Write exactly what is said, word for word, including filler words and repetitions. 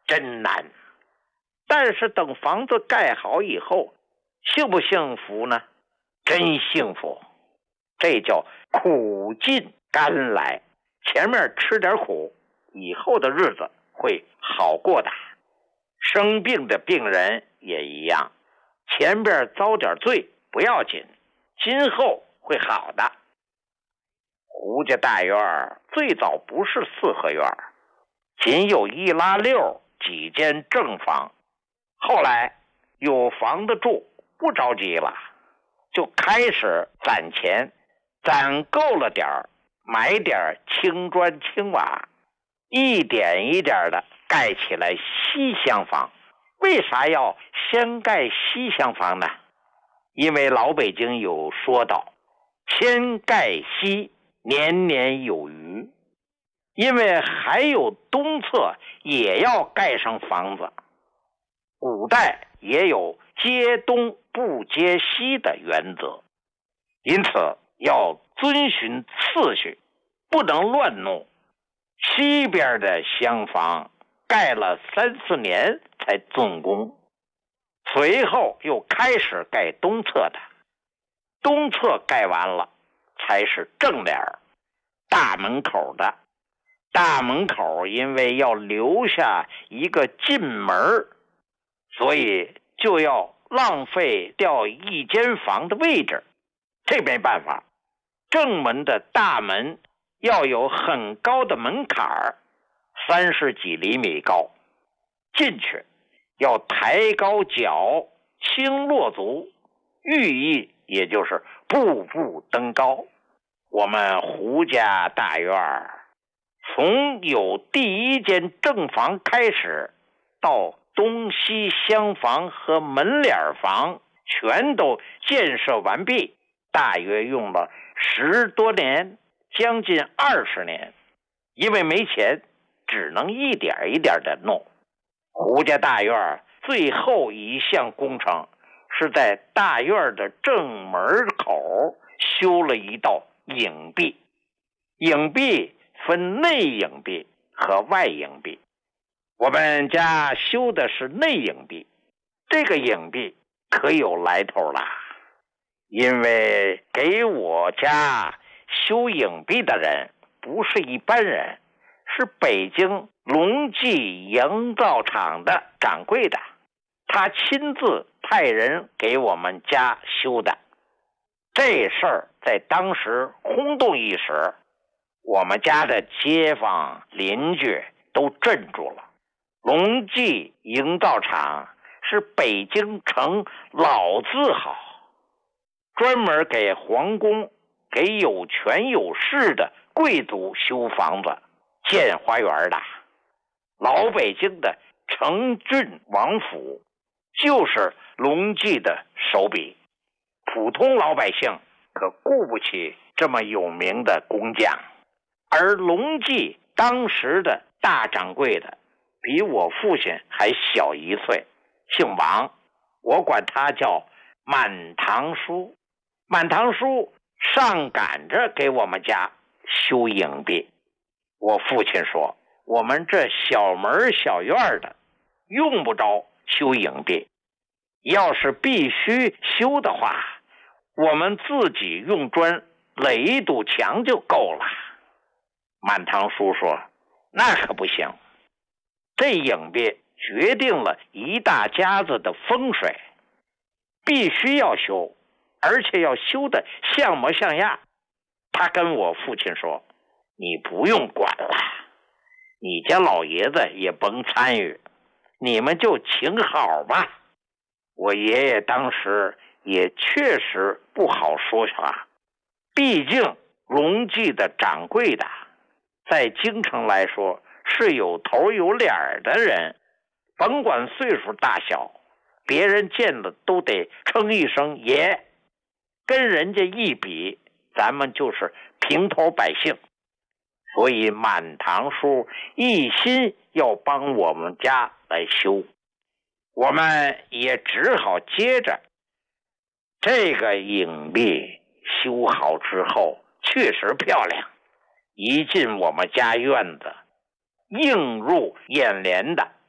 真难。但是等房子盖好以后，幸不幸福呢？真幸福。这叫苦尽甘来，前面吃点苦，以后的日子会好过的。生病的病人也一样，前边遭点罪不要紧，今后会好的。胡家大院最早不是四合院，仅有一拉六几间正房，后来有房子住，不着急了，就开始攒钱，攒够了点儿，买点青砖青瓦，一点一点的盖起来西厢房。为啥要先盖西厢房呢？因为老北京有说道，先盖西，年年有余。因为还有东侧也要盖上房子，古代也有接东不接西的原则，因此要遵循次序，不能乱弄。西边的厢房盖了三四年才竣工，随后又开始盖东侧的，东侧盖完了才是正脸大门口的。大门口因为要留下一个进门，所以就要浪费掉一间房的位置，这没办法。正门的大门要有很高的门槛，三十几厘米高，进去要抬高脚，轻落足，寓意也就是步步登高。我们胡家大院从有第一间正房开始，到东西厢房和门脸房全都建设完毕，大约用了十多年，将近二十年。因为没钱，只能一点一点的弄。胡家大院最后一项工程是在大院的正门口修了一道影壁。影壁分内影壁和外影壁，我们家修的是内影壁。这个影壁可有来头啦，因为给我家修影壁的人不是一般人，是北京隆记营造厂的掌柜的，他亲自派人给我们家修的。这事儿在当时轰动一时，我们家的街坊邻居都镇住了。隆记营造厂是北京城老字号，专门给皇宫、给有权有势的贵族修房子、建花园的。老北京的承郡王府就是隆记的手笔，普通老百姓可顾不起这么有名的工匠。而隆记当时的大掌柜的比我父亲还小一岁，姓王，我管他叫满堂叔。满堂叔上赶着给我们家修影壁。我父亲说，我们这小门小院的用不着修影壁，要是必须修的话，我们自己用砖垒一堵墙就够了。满堂叔说，那可不行，这影壁决定了一大家子的风水，必须要修，而且要修得像模像样。他跟我父亲说，你不用管了，你家老爷子也甭参与，你们就请好吧。我爷爷当时也确实不好说啥，毕竟隆记的掌柜的在京城来说是有头有脸的人，甭管岁数大小，别人见了都得称一声爷，跟人家一比，咱们就是平头百姓。所以满堂叔一心要帮我们家来修，我们也只好接着。这个影壁修好之后确实漂亮，一进我们家院子，映入眼帘的